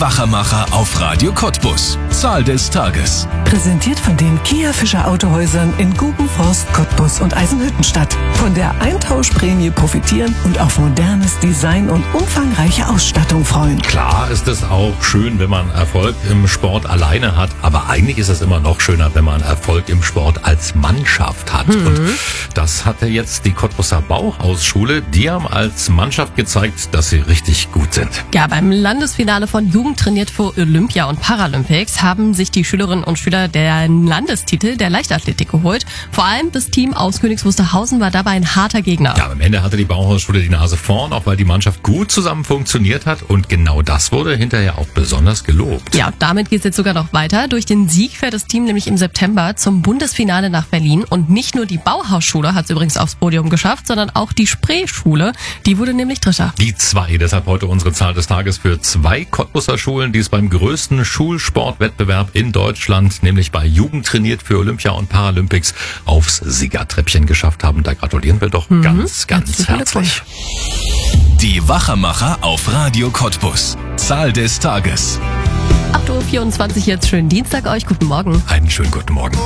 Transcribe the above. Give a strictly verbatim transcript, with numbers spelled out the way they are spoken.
Wachermacher auf Radio Cottbus. Zahl des Tages. Präsentiert von den Kia Fischer Autohäusern in Gubenforst, Cottbus und Eisenhüttenstadt. Von der Eintauschprämie profitieren und auf modernes Design und umfangreiche Ausstattung freuen. Klar ist es auch schön, wenn man Erfolg im Sport alleine hat, aber eigentlich ist es immer noch schöner, wenn man Erfolg im Sport als Mannschaft hat. Mhm. Und das hatte jetzt die Cottbuser Bauhausschule. Die haben als Mannschaft gezeigt, dass sie richtig gut sind. Ja, beim Landesfinale von Jugend trainiert für Olympia und Paralympics haben sich die Schülerinnen und Schüler der Landestitel der Leichtathletik geholt. Vor allem das Team aus Königs Wusterhausen war dabei ein harter Gegner. Ja, am Ende hatte die Bauhausschule die Nase vorn, auch weil die Mannschaft gut zusammen funktioniert hat. Und genau das wurde hinterher auch besonders gelobt. Ja, damit geht es jetzt sogar noch weiter. Durch den Sieg fährt das Team nämlich im September zum Bundesfinale nach Berlin. Und nicht nur die Bauhausschule hat es übrigens aufs Podium geschafft, sondern auch die Spreeschule. Die wurde nämlich Dritter. Die zwei, deshalb heute unsere Zahl des Tages für zwei Cottbuser Schulen, die es beim größten Schulsportwettbewerb in Deutschland, nämlich bei Jugend trainiert für Olympia und Paralympics, aufs Siegertreppchen geschafft haben. Da gratulieren wir doch mhm. ganz, ganz herzlich. Die Wachermacher auf Radio Cottbus. Zahl des Tages. acht Uhr vierundzwanzig jetzt, schönen Dienstag euch, guten Morgen. Einen schönen guten Morgen.